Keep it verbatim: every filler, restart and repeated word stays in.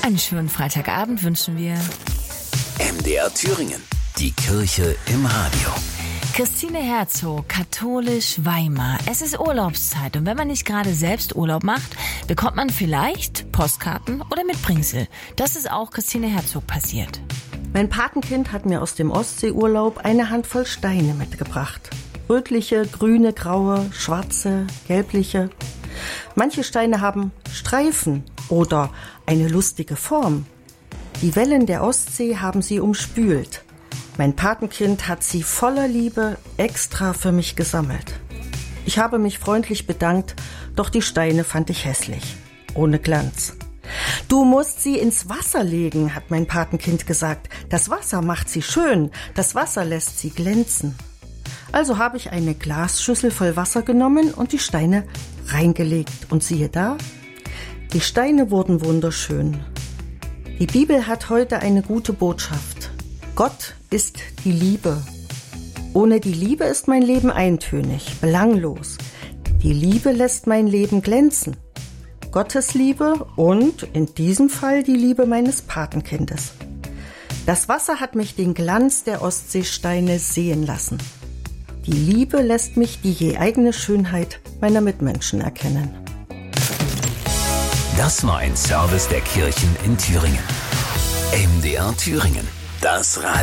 Einen schönen Freitagabend wünschen wir. M D R Thüringen, die Kirche im Radio. Christine Herzog, katholisch Weimar. Es ist Urlaubszeit und wenn man nicht gerade selbst Urlaub macht, bekommt man vielleicht Postkarten oder Mitbringsel. Das ist auch Christine Herzog passiert. Mein Patenkind hat mir aus dem Ostseeurlaub eine Handvoll Steine mitgebracht. Rötliche, grüne, graue, schwarze, gelbliche. Manche Steine haben Streifen oder eine lustige Form. Die Wellen der Ostsee haben sie umspült. Mein Patenkind hat sie voller Liebe extra für mich gesammelt. Ich habe mich freundlich bedankt, doch die Steine fand ich hässlich, ohne Glanz. Du musst sie ins Wasser legen, hat mein Patenkind gesagt. Das Wasser macht sie schön, das Wasser lässt sie glänzen. Also habe ich eine Glasschüssel voll Wasser genommen und die Steine reingelegt. Und siehe da, die Steine wurden wunderschön. Die Bibel hat heute eine gute Botschaft. Gott ist die Liebe. Ohne die Liebe ist mein Leben eintönig, belanglos. Die Liebe lässt mein Leben glänzen. Gottes Liebe und in diesem Fall die Liebe meines Patenkindes. Das Wasser hat mich den Glanz der Ostseesteine sehen lassen. Die Liebe lässt mich die je eigene Schönheit meiner Mitmenschen erkennen. Das war ein Service der Kirchen in Thüringen. M D R Thüringen, das Radio.